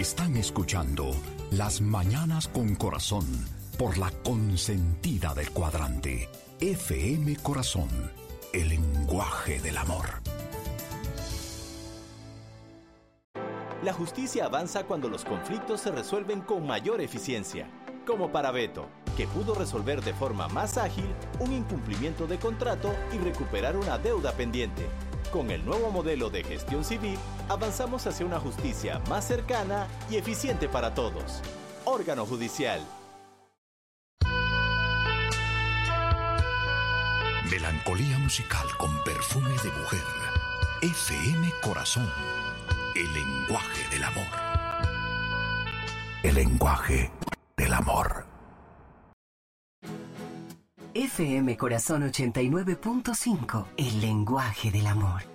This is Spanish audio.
Están escuchando Las Mañanas con Corazón por la consentida del cuadrante. FM Corazón, el lenguaje del amor. La justicia avanza cuando los conflictos se resuelven con mayor eficiencia, como para Beto, que pudo resolver de forma más ágil un incumplimiento de contrato y recuperar una deuda pendiente. Con el nuevo modelo de gestión civil, avanzamos hacia una justicia más cercana y eficiente para todos. Órgano Judicial. Melancolía musical con perfume de mujer. FM Corazón, el lenguaje del amor. El lenguaje del amor. FM Corazón 89.5, el lenguaje del amor.